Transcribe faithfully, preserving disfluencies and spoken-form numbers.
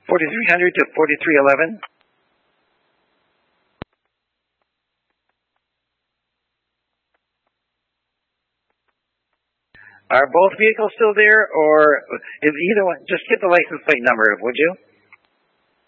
forty-three hundred to forty-three eleven. Are both vehicles still there, or if either one, just get the license plate number, would you?